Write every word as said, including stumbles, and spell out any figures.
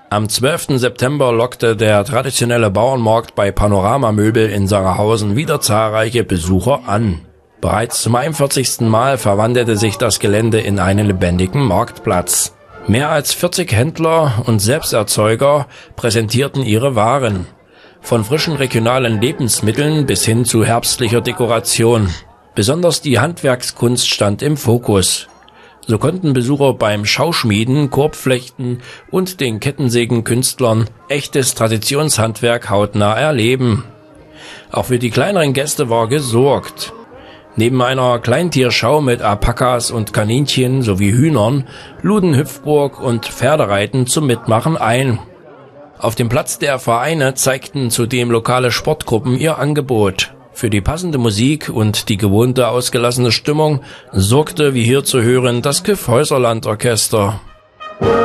Am zwölften September lockte der traditionelle Bauernmarkt bei Panorama Möbel in Sangerhausen wieder zahlreiche Besucher an. Bereits zum einundvierzigsten Mal verwandelte sich das Gelände in einen lebendigen Marktplatz. Mehr als vierzig Händler und Selbsterzeuger präsentierten ihre Waren. Von frischen regionalen Lebensmitteln bis hin zu herbstlicher Dekoration. Besonders die Handwerkskunst stand im Fokus. So konnten Besucher beim Schauschmieden, Korbflechten und den Kettensägenkünstlern echtes Traditionshandwerk hautnah erleben. Auch für die kleineren Gäste war gesorgt. Neben einer Kleintierschau mit Alpakas und Kaninchen sowie Hühnern luden Hüpfburg und Pferdereiten zum Mitmachen ein. Auf dem Platz der Vereine zeigten zudem lokale Sportgruppen ihr Angebot. Für die passende Musik und die gewohnte ausgelassene Stimmung sorgte, wie hier zu hören, das Kyffhäuserlandorchester.